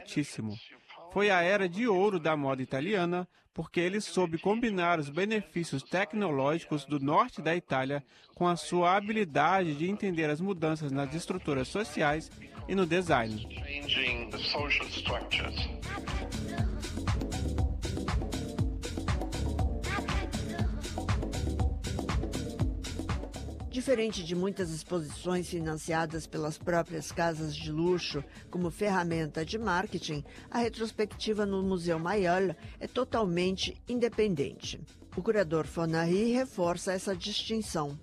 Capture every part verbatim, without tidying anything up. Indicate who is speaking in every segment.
Speaker 1: altíssimo. Foi a era de ouro da moda italiana, porque ele soube combinar os benefícios tecnológicos do norte da Itália com a sua habilidade de entender as mudanças nas estruturas sociais e no design.
Speaker 2: Diferente de muitas exposições financiadas pelas próprias casas de luxo como ferramenta de marketing, a retrospectiva no Museu Mayol é totalmente independente. O curador Fonahy reforça essa distinção.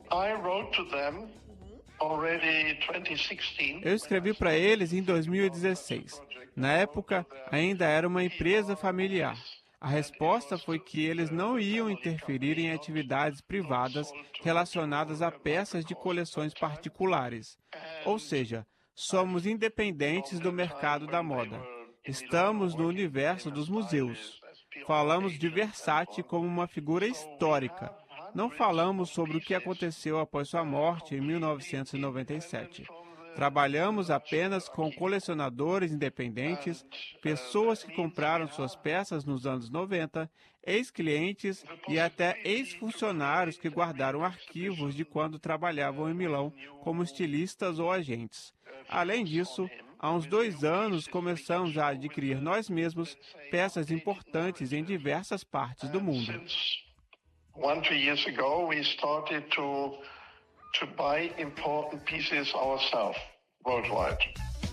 Speaker 1: Eu escrevi para eles em dois mil e dezesseis. Na época, ainda era uma empresa familiar. A resposta foi que eles não iam interferir em atividades privadas relacionadas a peças de coleções particulares. Ou seja, somos independentes do mercado da moda. Estamos no universo dos museus. Falamos de Versace como uma figura histórica. Não falamos sobre o que aconteceu após sua morte em mil novecentos e noventa e sete. Trabalhamos apenas com colecionadores independentes, pessoas que compraram suas peças nos anos noventa, ex-clientes e até ex-funcionários que guardaram arquivos de quando trabalhavam em Milão como estilistas ou agentes. Além disso, há uns dois anos começamos a adquirir nós mesmos peças importantes em diversas partes do mundo.
Speaker 3: One, two years ago, we started to to buy important pieces ourselves worldwide.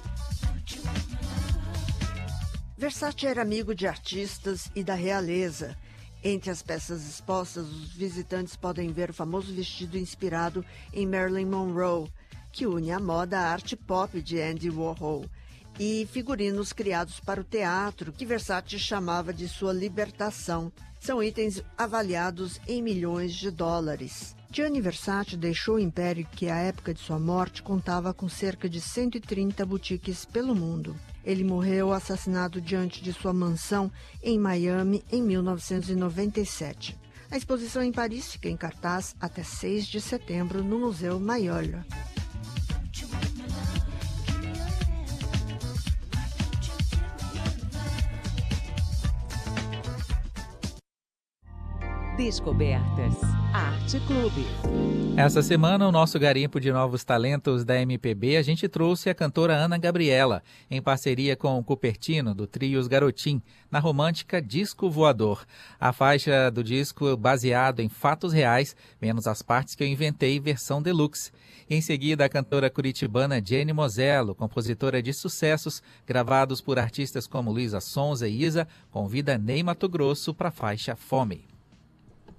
Speaker 2: Versace era amigo de artistas e da realeza. Entre as peças expostas, os visitantes podem ver o famoso vestido inspirado em Marilyn Monroe, que une a moda à arte pop de Andy Warhol, e figurinos criados para o teatro, que Versace chamava de sua libertação. São itens avaliados em milhões de dólares. Gianni Versace deixou o império que, à época de sua morte, contava com cerca de cento e trinta boutiques pelo mundo. Ele morreu assassinado diante de sua mansão em Miami em mil novecentos e noventa e sete. A exposição em Paris fica em cartaz até seis de setembro no Museu Mayol.
Speaker 4: Descobertas Arte Clube.
Speaker 5: Essa semana, o nosso garimpo de novos talentos da M P B, a gente trouxe a cantora Ana Gabriela, em parceria com o Cupertino, do trio Os Garotim, na romântica Disco Voador. A faixa do disco baseado em fatos reais, menos as partes que eu inventei, versão deluxe. Em seguida, a cantora curitibana Jenny Mosello, compositora de sucessos gravados por artistas como Luísa Sonza e Isa, convida Ney Matogrosso para a faixa Fome.